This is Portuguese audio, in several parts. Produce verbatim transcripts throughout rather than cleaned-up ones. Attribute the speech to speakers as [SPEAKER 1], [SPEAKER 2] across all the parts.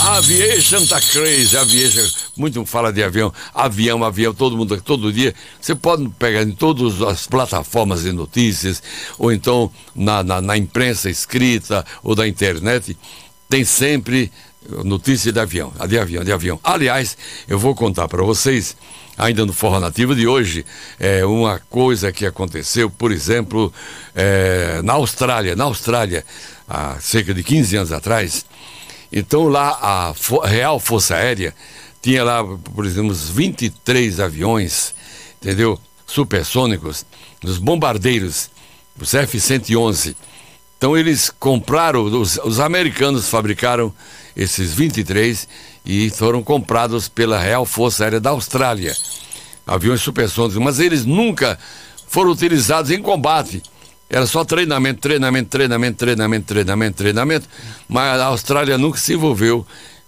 [SPEAKER 1] Aviation tá crazy, aviation, muito fala de avião, avião, avião, todo mundo, todo dia. Você pode pegar em todas as plataformas de notícias, ou então na, na, na imprensa escrita, ou da internet, tem sempre notícia de avião, de avião, de avião. Aliás, eu vou contar para vocês, ainda no Forró Nativo de hoje, é uma coisa que aconteceu, por exemplo, é, na Austrália, na Austrália, há cerca de quinze anos atrás. Então lá a Real Força Aérea tinha lá, por exemplo, uns vinte e três aviões, entendeu? Supersônicos, dos bombardeiros, os F cento e onze. Então eles compraram, os, os americanos fabricaram esses vinte e três e foram comprados pela Real Força Aérea da Austrália. Aviões supersônicos, mas eles nunca foram utilizados em combate. Era só treinamento, treinamento, treinamento, treinamento, treinamento, treinamento, mas a Austrália nunca se envolveu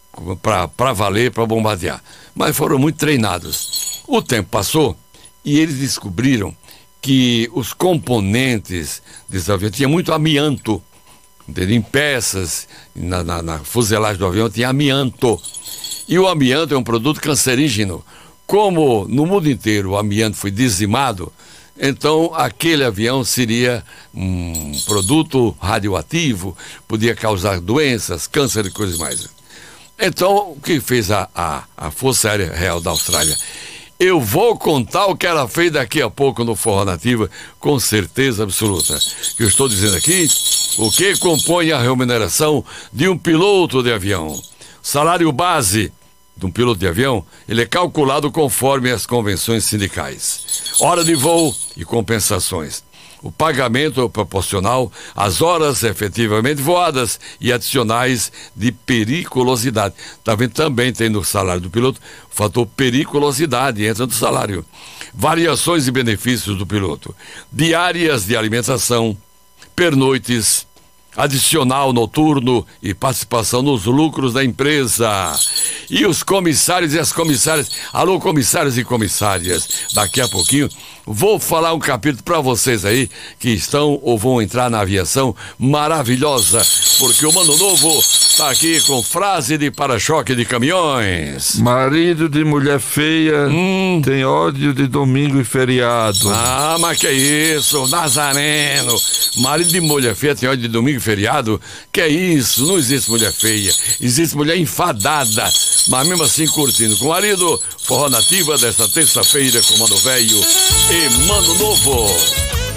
[SPEAKER 1] para valer, para bombardear. Mas foram muito treinados. O tempo passou e eles descobriram que os componentes desses aviões tinham muito amianto, entendeu? Em peças, na, na, na fuselagem do avião tinha amianto. E o amianto é um produto cancerígeno. Como no mundo inteiro o amianto foi dizimado, então aquele avião seria um produto radioativo, podia causar doenças, câncer e coisas mais. Então, o que fez a, a, a Força Aérea Real da Austrália? Eu vou contar o que ela fez daqui a pouco no Forró Nativa, com certeza absoluta. Eu estou dizendo aqui o que compõe a remuneração de um piloto de avião. Salário base de um piloto de avião, ele é calculado conforme as convenções sindicais. Hora de voo e compensações. O pagamento é proporcional às horas efetivamente voadas e adicionais de periculosidade. Tá vendo? Também tem no salário do piloto o fator periculosidade, entra no salário. Variações e benefícios do piloto. Diárias de alimentação, pernoites, adicional noturno e participação nos lucros da empresa. E os comissários e as comissárias, alô comissários e comissárias, daqui a pouquinho vou falar um capítulo para vocês aí que estão ou vão entrar na aviação maravilhosa, porque o Mano Novo tá aqui com frase de para-choque de caminhões.
[SPEAKER 2] Marido de mulher feia hum. tem ódio de domingo e feriado.
[SPEAKER 1] Ah, mas que isso, Nazareno. Marido de mulher feia tem ódio de domingo e feriado? Que é isso, não existe mulher feia, existe mulher enfadada, mas mesmo assim curtindo. Com o marido, Forró Nativa desta terça-feira com Mano Velho e Mano Novo.